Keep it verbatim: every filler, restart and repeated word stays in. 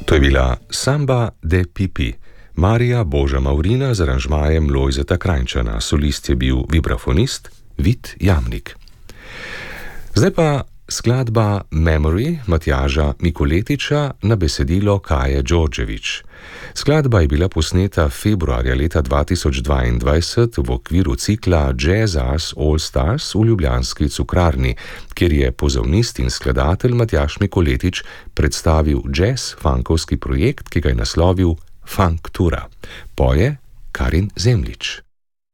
To je bila Samba de Pipi, Marija Boža Maurina z aranžmajem Lojzeta Krajnčana, solist je bil vibrafonist Vid Jamnik. Zdaj pa skladba Memory Matjaža Mikoletiča na besedilo Kaje Đorđević. Skladba je bila posneta februarja leta dva tisoč dvaindvajset v okviru cikla Jazz Ars All Stars v ljubljanski Cukrarni, kjer je pozavnist in skladatelj Matjaž Mikoletič predstavil jazz-funkovski projekt, ki ga je naslovil Funktura. Poje Karin Zemljič.